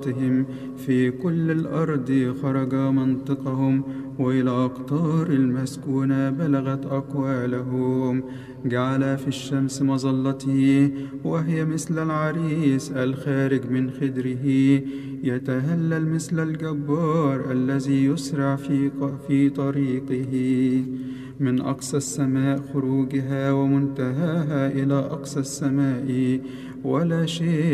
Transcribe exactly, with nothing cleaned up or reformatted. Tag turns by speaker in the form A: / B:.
A: في كل الأرض خرج منطقهم، وإلى أقطار المسكونة بلغت أقوالهم. جعل في الشمس مظلته، وهي مثل العريس الخارج من خدره، يتهلل مثل الجبار الذي يسرع في في طريقه. من أقصى السماء خروجها، ومنتهاها إلى أقصى السماء، ولا شيء